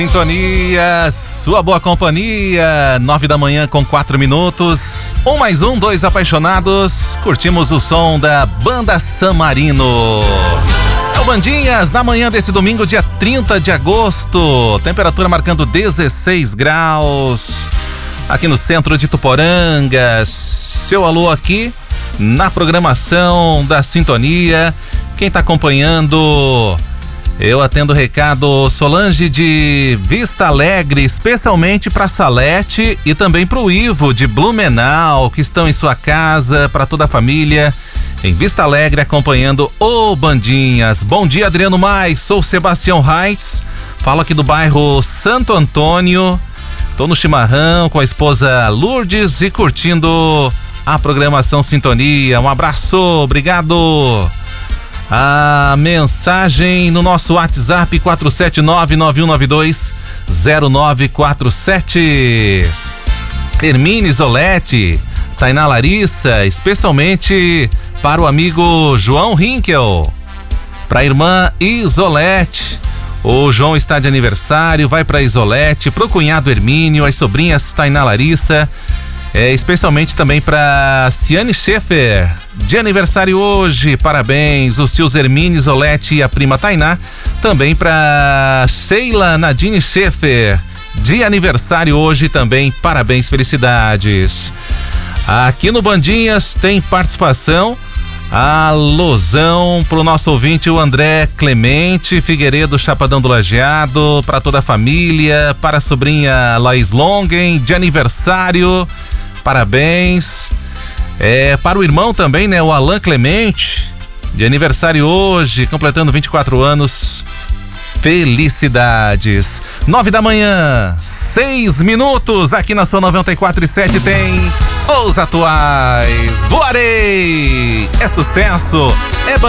Sintonia, sua boa companhia, 9 da manhã com 4 minutos. 1 mais 1, 2 apaixonados. Curtimos o som da Banda San Marino. É o Bandinhas, na manhã desse domingo, dia 30 de agosto. Temperatura marcando 16 graus. Aqui no centro de Tuporanga. Seu alô aqui na programação da Sintonia. Quem tá acompanhando... Eu atendo o recado Solange de Vista Alegre, especialmente para Salete e também para o Ivo de Blumenau, que estão em sua casa, para toda a família, em Vista Alegre, acompanhando o Bandinhas. Bom dia, Adriano Mais, sou Sebastião Reitz, falo aqui do bairro Santo Antônio, tô no chimarrão com a esposa Lourdes e curtindo a programação Sintonia. Um abraço, obrigado! A mensagem no nosso WhatsApp 479-9192-0947. Hermine Isolete, Tainá Larissa, especialmente para o amigo João Rinkel, para a irmã Isolete. O João está de aniversário, vai para Isolete, para o cunhado Hermínio, as sobrinhas Tainá Larissa. Especialmente também para Ciane Schaefer, de aniversário hoje, parabéns. Os tios Hermine, Isolete e a prima Tainá. Também para Sheila Nadine Schaefer, de aniversário hoje também, parabéns, felicidades. Aqui no Bandinhas tem participação, alôzão pro nosso ouvinte, o André Clemente Figueiredo, Chapadão do Lajeado, para toda a família, para a sobrinha Laís Longen, de aniversário, parabéns. Para o irmão também, né, o Alan Clemente, de aniversário hoje, completando 24 anos, felicidades. 9 da manhã, 6 minutos, aqui na sua 94.7 tem os atuais. Voarei, é sucesso, é